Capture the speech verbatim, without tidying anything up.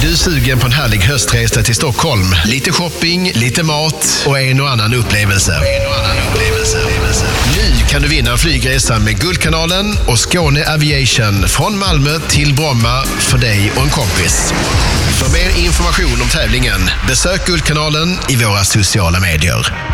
Är du sugen på en härlig höstresa till Stockholm? Lite shopping, lite mat och en och annan upplevelse. En och annan upplevelse. Nu kan du vinna en flygresa med Guldkanalen och Skåne Aviation från Malmö till Bromma för dig och en kompis. För mer information om tävlingen, besök Guldkanalen i våra sociala medier.